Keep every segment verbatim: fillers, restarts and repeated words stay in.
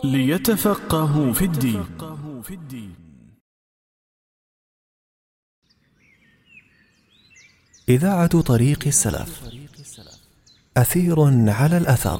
ليتفقهوا في الدين. إذاعة طريق السلف، أثير على الأثر.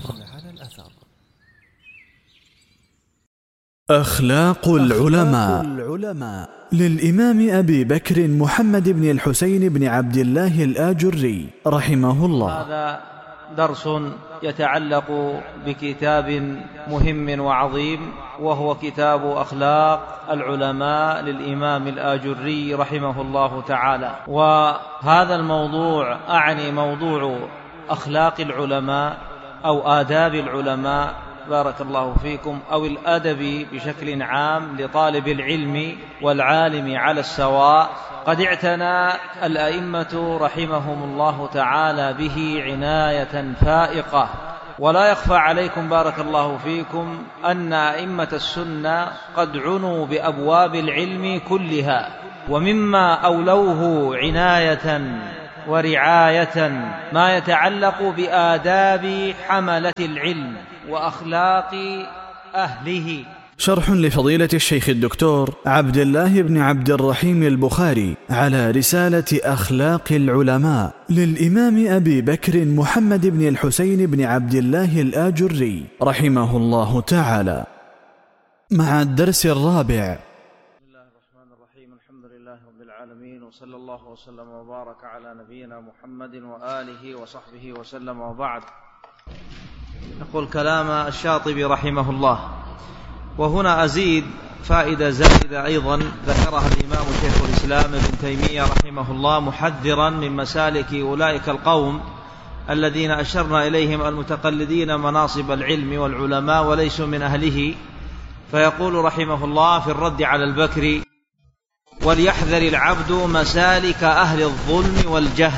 أخلاق العلماء للإمام أبي بكر محمد بن الحسين بن عبد الله الآجري رحمه الله. هذا درس يتعلق بكتاب مهم وعظيم، وهو كتاب أخلاق العلماء للإمام الآجري رحمه الله تعالى. وهذا الموضوع أعني موضوع أخلاق العلماء أو آداب العلماء بارك الله فيكم، أو الأدب بشكل عام لطالب العلم والعالم على السواء. قد اعتنى الأئمة رحمهم الله تعالى به عناية فائقة، ولا يخفى عليكم بارك الله فيكم أن أئمة السنة قد عنوا بأبواب العلم كلها، ومما أولوه عناية ورعاية ما يتعلق بآداب حملة العلم وأخلاق أهله. شرح لفضيلة الشيخ الدكتور عبد الله بن عبد الرحيم البخاري على رسالة أخلاق العلماء للإمام أبي بكر محمد بن الحسين بن عبد الله الآجري رحمه الله تعالى، مع الدرس الرابع. بسم الله الرحمن الرحيم، الحمد لله رب العالمين، وصلى الله وسلم وبارك على نبينا محمد وآله وصحبه وسلم، وبعد. نقول كلام الشاطبي رحمه الله. وهنا أزيد فائدة زائدة أيضا ذكرها الإمام شيخ الإسلام ابن تيمية رحمه الله، محذرا من مسالك أولئك القوم الذين أشرنا إليهم المتقلدين مناصب العلم والعلماء وليسوا من أهله. فيقول رحمه الله في الرد على البكري: وليحذر العبد مسالك أهل الظلم والجهل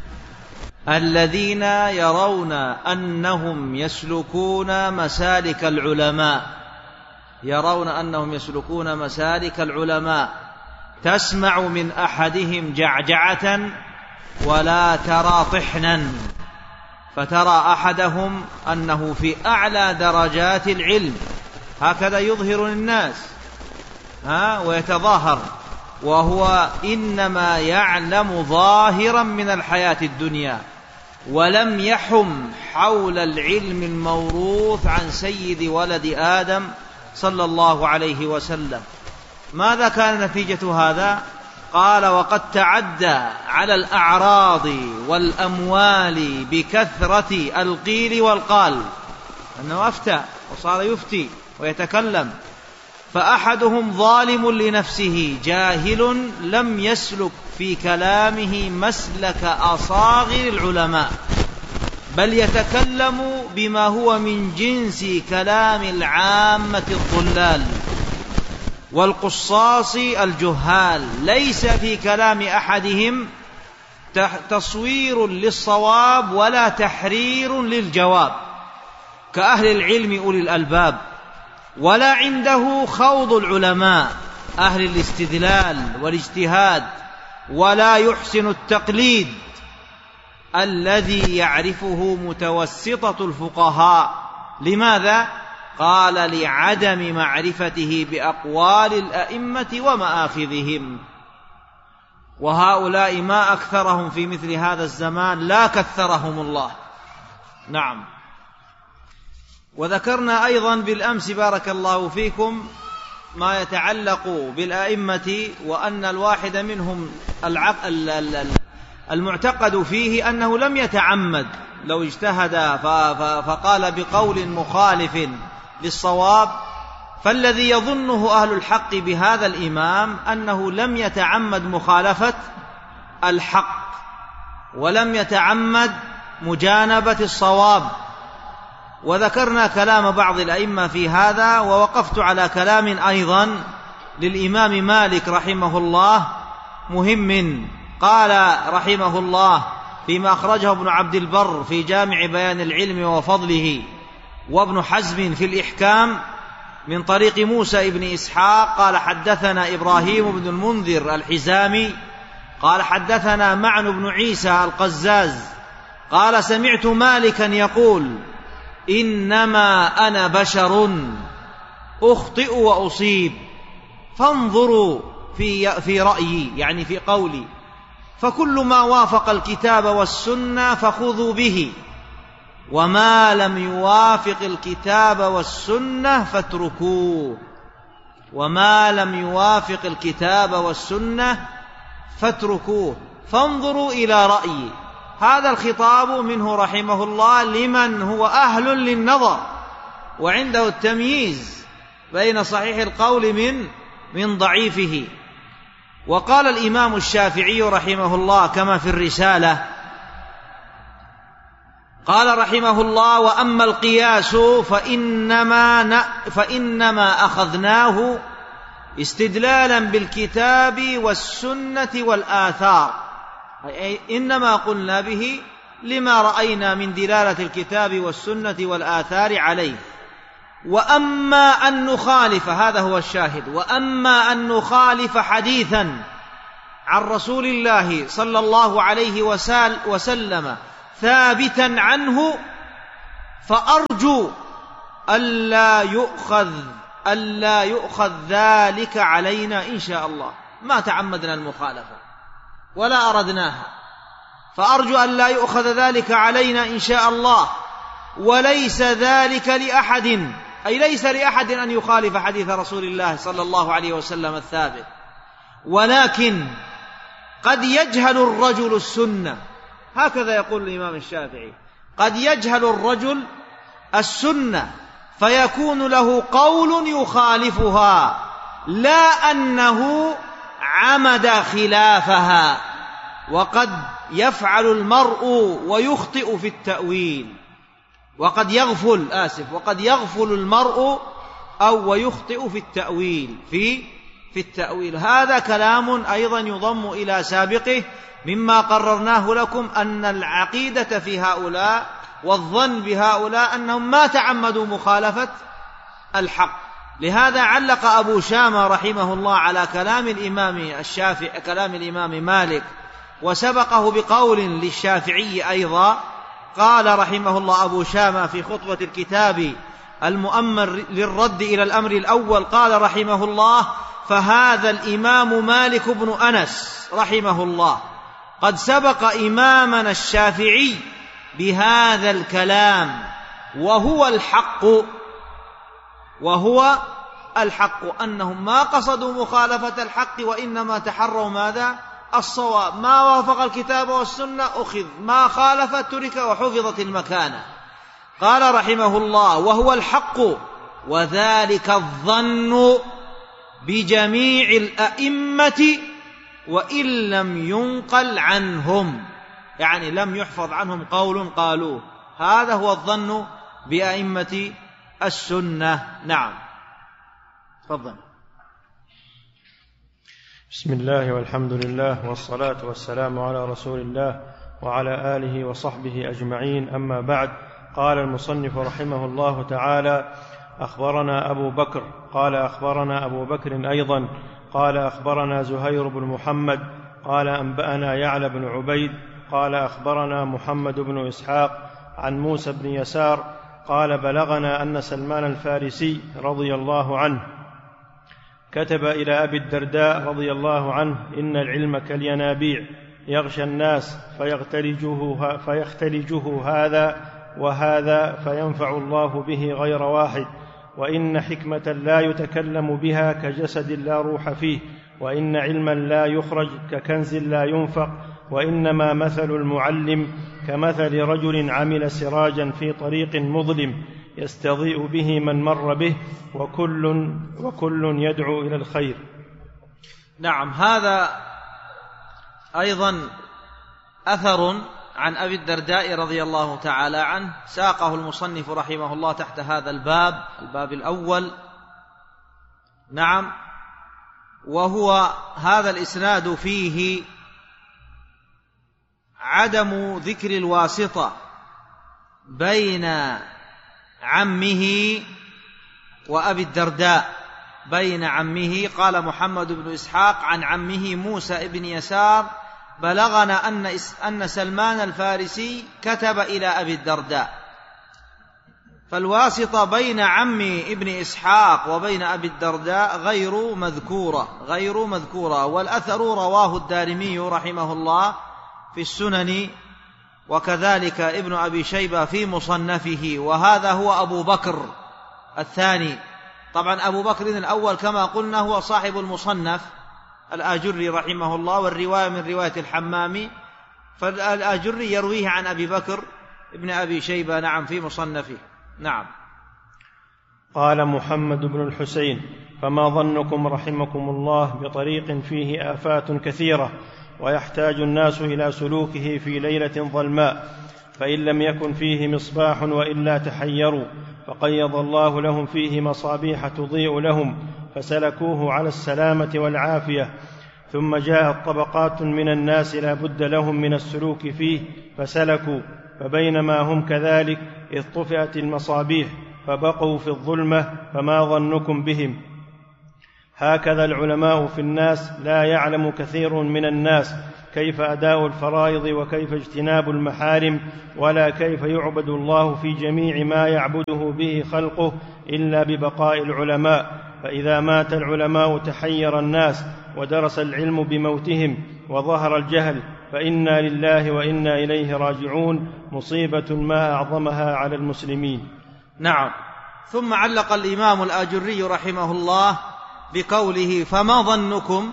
الذين يرون أنهم يسلكون مسالك العلماء يرون أنهم يسلكون مسالك العلماء تسمع من أحدهم جعجعة ولا ترى طحنا، فترى أحدهم أنه في أعلى درجات العلم هكذا يظهر للناس ها ويتظاهر، وهو إنما يعلم ظاهرا من الحياة الدنيا، ولم يحم حول العلم الموروث عن سيد ولد آدم صلى الله عليه وسلم. ماذا كان نتيجة هذا؟ قال: وقد تعدى على الأعراض والأموال بكثرة القيل والقال، أنه أفتى وصار يفتي ويتكلم. فأحدهم ظالم لنفسه جاهل لم يسلك في كلامه مسلك أصاغر العلماء، بل يتكلم بما هو من جنس كلام العامة الضلال والقصاص الجهال، ليس في كلام أحدهم تصوير للصواب ولا تحرير للجواب كأهل العلم أولي الألباب، ولا عنده خوض العلماء أهل الاستدلال والاجتهاد، ولا يحسن التقليد الذي يعرفه متوسطة الفقهاء. لماذا؟ قال: لعدم معرفته بأقوال الأئمة ومآخذهم. وهؤلاء ما أكثرهم في مثل هذا الزمان، لا كثرهم الله. نعم. وذكرنا أيضا بالأمس بارك الله فيكم ما يتعلق بالأئمة، وأن الواحد منهم المعتقد فيه أنه لم يتعمد، لو اجتهد فقال بقول مخالف للصواب، فالذي يظنه أهل الحق بهذا الإمام أنه لم يتعمد مخالفة الحق ولم يتعمد مجانبة الصواب. وذكرنا كلام بعض الأئمة في هذا، ووقفت على كلام أيضا للإمام مالك رحمه الله مهم. قال رحمه الله فيما أخرجه ابن عبد البر في جامع بيان العلم وفضله، وابن حزم في الإحكام من طريق موسى ابن إسحاق قال: حدثنا إبراهيم بن المنذر الحزامي قال: حدثنا معن بن عيسى القزاز قال: سمعت مالكا يقول: إنما أنا بشر أخطئ وأصيب، فانظروا في, في رأيي يعني في قولي، فكل ما وافق الكتاب والسنة فخذوا به، وما لم يوافق الكتاب والسنة فاتركوه، وما لم يوافق الكتاب والسنة فاتركوه، فانظروا إلى رأيي. هذا الخطاب منه رحمه الله لمن هو أهل للنظر وعنده التمييز بين صحيح القول من من ضعيفه. وقال الإمام الشافعي رحمه الله كما في الرسالة، قال رحمه الله: وأما القياس فإنما, فإنما أخذناه استدلالا بالكتاب والسنة والآثار، أي إنما قلنا به لما رأينا من دلالة الكتاب والسنة والآثار عليه. وأما أن نخالف، هذا هو الشاهد، وأما أن نخالف حديثا عن رسول الله صلى الله عليه وسلم ثابتا عنه، فأرجو ألا يؤخذ ألا يؤخذ ذلك علينا إن شاء الله. ما تعمدنا المخالفة ولا أردناها، فأرجو ألا يؤخذ ذلك علينا إن شاء الله. وليس ذلك لأحد، أي ليس لأحد أن يخالف حديث رسول الله صلى الله عليه وسلم الثابت، ولكن قد يجهل الرجل السنة، هكذا يقول الإمام الشافعي، قد يجهل الرجل السنة فيكون له قول يخالفها، لا أنه عمد خلافها. وقد يفعل المرء ويخطئ في التأويل، وقد يغفل آسف وقد يغفل المرء أو ويخطئ في التأويل في في التأويل. هذا كلام أيضا يضم إلى سابقه مما قررناه لكم، أن العقيدة في هؤلاء والظن بهؤلاء أنهم ما تعمدوا مخالفة الحق. لهذا علق أبو شامة رحمه الله على كلام الإمام الشافعي كلام الإمام مالك، وسبقه بقول للشافعي أيضا. قال رحمه الله أبو شامة في خطبة الكتاب المؤمل للرد إلى الأمر الأول، قال رحمه الله: فهذا الإمام مالك بن أنس رحمه الله قد سبق إمامنا الشافعي بهذا الكلام، وهو الحق وهو الحق أنهم ما قصدوا مخالفة الحق، وإنما تحروا ماذا؟ الصواب. ما وافق الكتاب والسنة أخذ، ما خالف ترك وحفظت المكانة. قال رحمه الله: وهو الحق، وذلك الظن بجميع الأئمة وإن لم ينقل عنهم، يعني لم يحفظ عنهم قول قالوه. هذا هو الظن بأئمة السنة. نعم، تفضل. بسم الله والحمد لله والصلاة والسلام على رسول الله وعلى آله وصحبه أجمعين، أما بعد. قال المصنف رحمه الله تعالى: أخبرنا أبو بكر قال أخبرنا أبو بكر أيضا قال أخبرنا زهير بن محمد قال أنبأنا يعلى بن عبيد قال أخبرنا محمد بن إسحاق عن موسى بن يسار قال: بلغنا أن سلمان الفارسي رضي الله عنه كتب إلى أبي الدرداء رضي الله عنه: إن العلم كالينابيع يغشى الناس فيختلجه, فيختلجه هذا وهذا فينفع الله به غير واحد، وإن حكمة لا يتكلم بها كجسد لا روح فيه، وإن علما لا يخرج ككنز لا ينفق، وإنما مثل المعلم كمثل رجل عمل سراجا في طريق مظلم يستضيء به من مر به، وكل, وكل يدعو إلى الخير. نعم، هذا أيضا أثر عن أبي الدرداء رضي الله تعالى عنه، ساقه المصنف رحمه الله تحت هذا الباب الباب الأول. نعم، وهو هذا الإسناد فيه عدم ذكر الواسطة بين عمه وأبي الدرداء، بين عمه. قال محمد بن إسحاق عن عمه موسى بن يسار: بلغنا أن أن سلمان الفارسي كتب إلى أبي الدرداء. فالواسطة بين عم ابن إسحاق وبين أبي الدرداء غير مذكورة غير مذكورة والأثر رواه الدارمي رحمه الله في السنن، وكذلك ابن أبي شيبة في مصنفه، وهذا هو أبو بكر الثاني. طبعا أبو بكر الأول كما قلنا هو صاحب المصنف الآجري رحمه الله، والرواية من رواية الحمامي، فالآجري يرويه عن أبي بكر ابن أبي شيبة نعم في مصنفه. نعم. قال محمد بن الحسين: فما ظنكم رحمكم الله بطريق فيه آفات كثيرة ويحتاج الناس إلى سلوكه في ليلة ظلماء، فإن لم يكن فيه مصباح وإلا تحيروا، فقيض الله لهم فيه مصابيح تضيء لهم فسلكوه على السلامة والعافية. ثم جاءت طبقات من الناس لا بد لهم من السلوك فيه فسلكوا، فبينما هم كذلك إذ طفئت المصابيح فبقوا في الظلمة، فما ظنكم بهم؟ هكذا العلماء في الناس لا يعلم كثير من الناس كيف أداء الفرائض وكيف اجتناب المحارم، ولا كيف يعبد الله في جميع ما يعبده به خلقه إلا ببقاء العلماء. فإذا مات العلماء تحير الناس ودرس العلم بموتهم وظهر الجهل، فإنا لله وإنا إليه راجعون، مصيبة ما أعظمها على المسلمين. نعم. ثم علق الإمام الآجري رحمه الله بقوله: فما ظنكم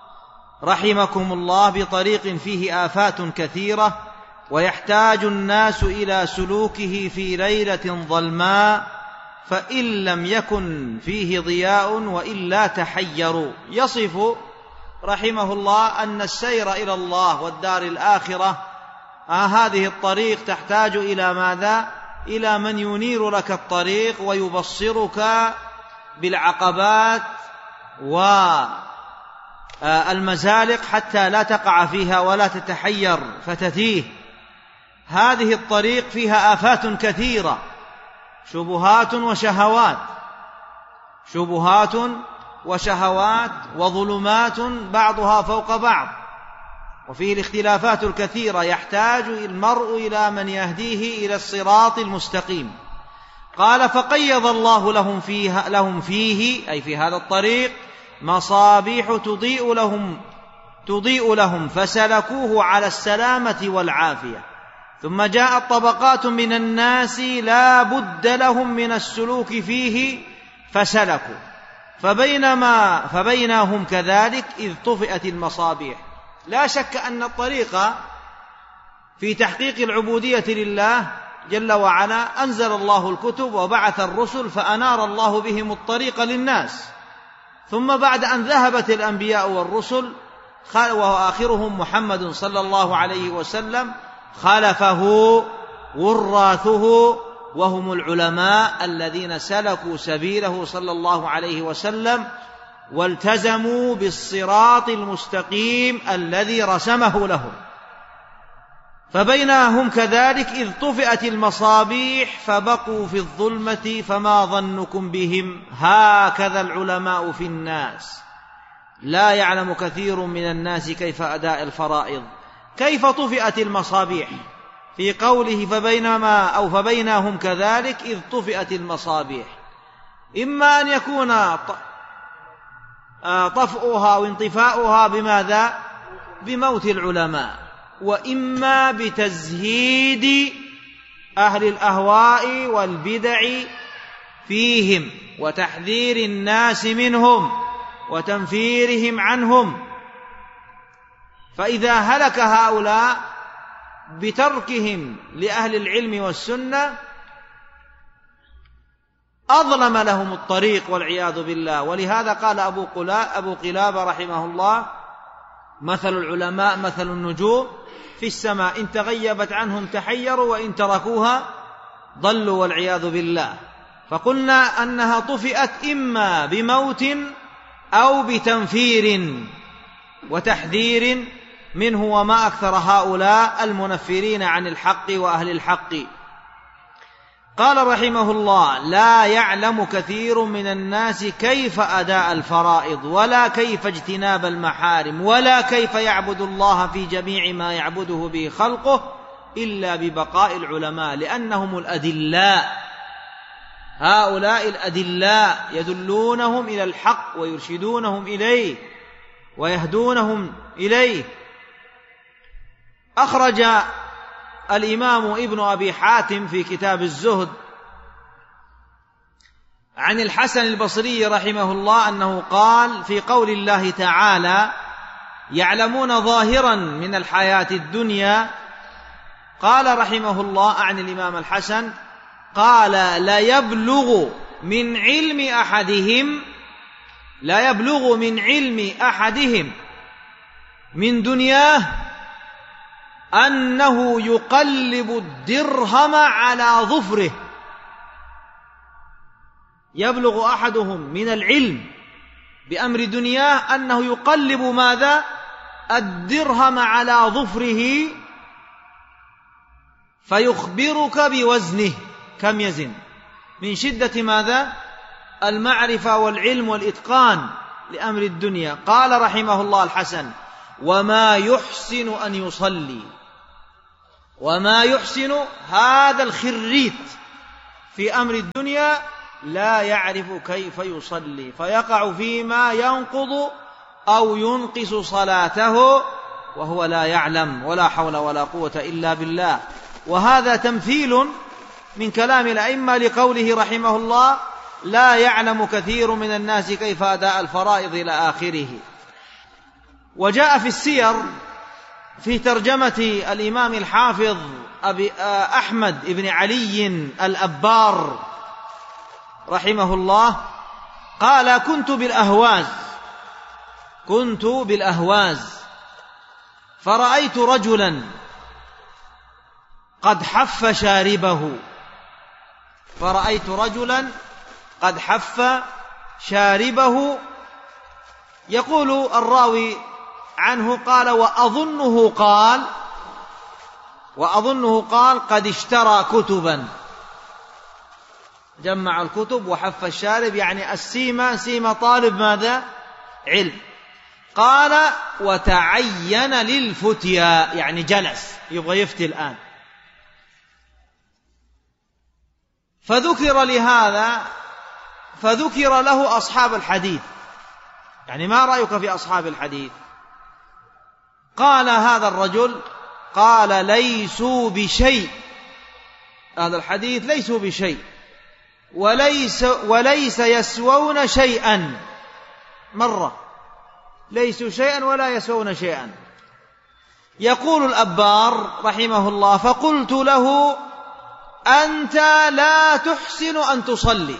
رحمكم الله بطريق فيه آفات كثيرة ويحتاج الناس إلى سلوكه في ليلة ظلماء، فإن لم يكن فيه ضياء وإلا تحيروا. يصف رحمه الله أن السير إلى الله والدار الآخرة آه هذه الطريق تحتاج إلى ماذا؟ إلى من ينير لك الطريق ويبصرك بالعقبات والمزالق حتى لا تقع فيها ولا تتحير فتتيه. هذه الطريق فيها آفات كثيرة، شبهات وشهوات شبهات وشهوات وظلمات بعضها فوق بعض، وفيه الاختلافات الكثيرة، يحتاج المرء إلى من يهديه إلى الصراط المستقيم. قال: فقيض الله لهم فيه, لهم فيه أي في هذا الطريق مصابيح تضيء لهم تضيء لهم فسلكوه على السلامة والعافية. ثم جاءت طبقات من الناس لا بد لهم من السلوك فيه فسلكوا، فبينما فبينهم كذلك إذ طفئت المصابيح. لا شك أن الطريق في تحقيق العبودية لله جل وعلا أنزل الله الكتب وبعث الرسل فأنار الله بهم الطريق للناس، ثم بعد أن ذهبت الأنبياء والرسل وآخرهم محمد صلى الله عليه وسلم خلفه وراثه وهم العلماء الذين سلكوا سبيله صلى الله عليه وسلم والتزموا بالصراط المستقيم الذي رسمه لهم. فبينهم كذلك إذ طفئت المصابيح فبقوا في الظلمة، فما ظنكم بهم؟ هكذا العلماء في الناس لا يعلم كثير من الناس كيف أداء الفرائض. كيف طفئت المصابيح؟ في قوله فبينما أو فبينهم كذلك إذ طفئت المصابيح، إما أن يكون طفئها وانطفاؤها بماذا؟ بموت العلماء، وإما بتزهيد أهل الأهواء والبدع فيهم وتحذير الناس منهم وتنفيرهم عنهم. فإذا هلك هؤلاء بتركهم لأهل العلم والسنة أظلم لهم الطريق والعياذ بالله. ولهذا قال أبو أبو قلابة رحمه الله: مثل العلماء مثل النجوم في السماء، إن تغيبت عنهم تحيروا وإن تركوها ضلوا والعياذ بالله. فقلنا أنها طفئت إما بموت أو بتنفير وتحذير منه، وما أكثر هؤلاء المنفرين عن الحق وأهل الحق. قال رحمه الله: لا يعلم كثير من الناس كيف أداء الفرائض ولا كيف اجتناب المحارم ولا كيف يعبد الله في جميع ما يعبده به خلقه إلا ببقاء العلماء، لأنهم الأدلاء هؤلاء الأدلاء يدلونهم إلى الحق ويرشدونهم إليه ويهدونهم إليه. أخرج الإمام ابن أبي حاتم في كتاب الزهد عن الحسن البصري رحمه الله أنه قال في قول الله تعالى: يعلمون ظاهرا من الحياة الدنيا، قال رحمه الله عن الإمام الحسن قال: لا يبلغ من علم أحدهم لا يبلغ من علم أحدهم من دنياه أنه يقلب الدرهم على ظفره. يبلغ أحدهم من العلم بأمر دنياه أنه يقلب ماذا؟ الدرهم على ظفره، فيخبرك بوزنه كم يزن، من شدة ماذا؟ المعرفة والعلم والإتقان لأمر الدنيا. قال رحمه الله الحسن: وما يحسن أن يصلي، وما يحسن هذا الخريت في أمر الدنيا لا يعرف كيف يصلي، فيقع فيما ينقض أو ينقص صلاته وهو لا يعلم، ولا حول ولا قوة إلا بالله. وهذا تمثيل من كلام الأئمة لقوله رحمه الله: لا يعلم كثير من الناس كيف أداء الفرائض إلى آخره. وجاء في السير في ترجمة الإمام الحافظ أبي أحمد بن علي الأبار رحمه الله قال: كنت بالأهواز كنت بالأهواز فرأيت رجلا قد حف شاربه فرأيت رجلا قد حف شاربه يقول الراوي عنه قال: وأظنه قال وأظنه قال قد اشترى كتبا، جمع الكتب وحف الشارب، يعني السيمة سيمة طالب ماذا؟ علم. قال: وتعين للفتيا، يعني جلس يبغى يفتي الآن. فذكر لهذا فذكر له أصحاب الحديث، يعني ما رأيك في أصحاب الحديث؟ قال هذا الرجل قال: ليسوا بشيء، هذا الحديث ليسوا بشيء، وليس, وليس يسوون شيئا، مرة ليسوا شيئا ولا يسوون شيئا. يقول الأبار رحمه الله: فقلت له: أنت لا تحسن أن تصلي،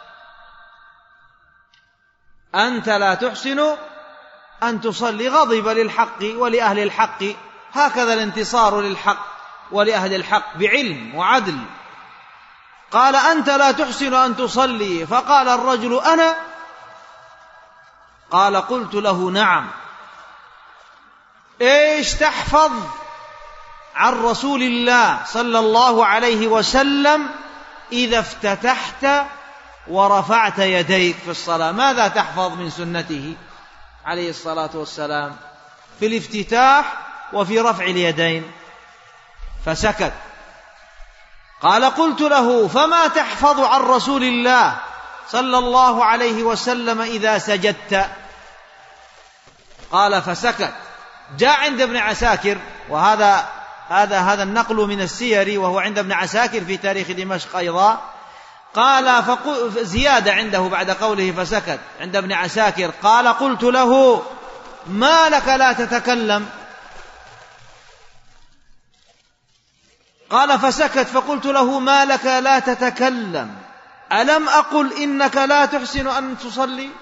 أنت لا تحسن أن تصلي. غضب للحق ولأهل الحق، هكذا الانتصار للحق ولأهل الحق بعلم وعدل. قال: أنت لا تحسن أن تصلي. فقال الرجل: أنا؟ قال: قلت له: نعم. إيش تحفظ عن رسول الله صلى الله عليه وسلم إذا افتتحت ورفعت يديك في الصلاة؟ ماذا تحفظ من سنته عليه الصلاة والسلام في الافتتاح وفي رفع اليدين؟ فسكت. قال: قلت له: فما تحفظ عن رسول الله صلى الله عليه وسلم إذا سجدت؟ قال: فسكت. جاء عند ابن عساكر، وهذا هذا هذا النقل من السير، وهو عند ابن عساكر في تاريخ دمشق أيضا. قال فقل زيادة عنده بعد قوله فسكت عند ابن عساكر، قال: قلت له: ما لك لا تتكلم؟ قال: فسكت. فقلت له: ما لك لا تتكلم؟ ألم أقل إنك لا تحسن أن تصلي؟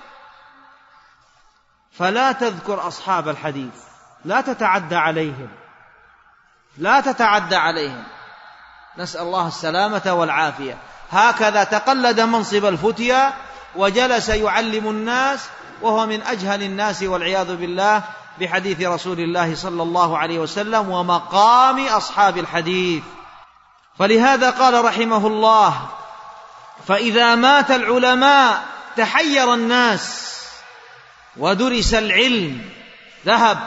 فلا تذكر أصحاب الحديث، لا تتعدى عليهم، لا تتعدى عليهم، نسأل الله السلامة والعافية. هكذا تقلد منصب الفتيا وجلس يعلم الناس، وهو من أجهل الناس والعياذ بالله بحديث رسول الله صلى الله عليه وسلم ومقام أصحاب الحديث. فلهذا قال رحمه الله: فإذا مات العلماء تحير الناس، ودرس العلم ذهب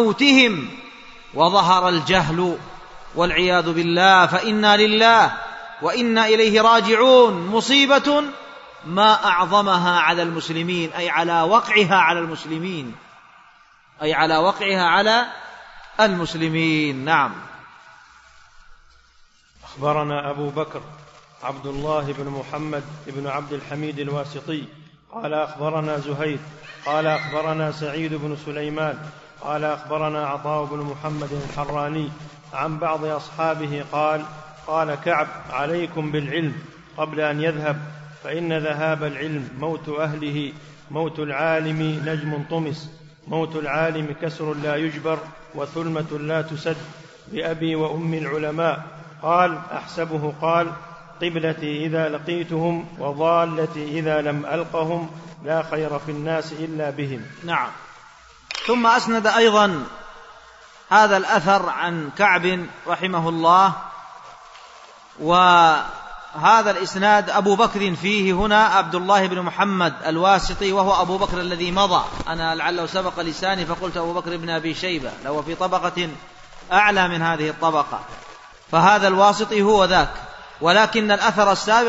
بموتهم، وظهر الجهل والعياذ بالله. فإنا لله وإنا إليه راجعون مصيبة ما أعظمها على المسلمين، أي على وقعها على المسلمين، أي على وقعها على المسلمين. نعم. أخبرنا أبو بكر عبد الله بن محمد بن عبد الحميد الواسطي قال أخبرنا زهير قال أخبرنا سعيد بن سليمان قال أخبرنا عطاء بن محمد الحراني عن بعض أصحابه قال قال كعب: عليكم بالعلم قبل أن يذهب، فإن ذهاب العلم موت أهله، موت العالم نجم طمس، موت العالم كسر لا يجبر، وثلمة لا تسد، بأبي وأمي العلماء. قال: أحسبه قال: قبلتي إذا لقيتهم وضالتي إذا لم ألقهم، لا خير في الناس إلا بهم. نعم. ثم أسند أيضا هذا الأثر عن كعب رحمه الله، وهذا الإسناد أبو بكر فيه هنا عبد الله بن محمد الواسطي، وهو أبو بكر الذي مضى، أنا لعله سبق لساني فقلت أبو بكر بن أبي شيبة، لو في طبقة أعلى من هذه الطبقة، فهذا الواسطي هو ذاك، ولكن الأثر السابق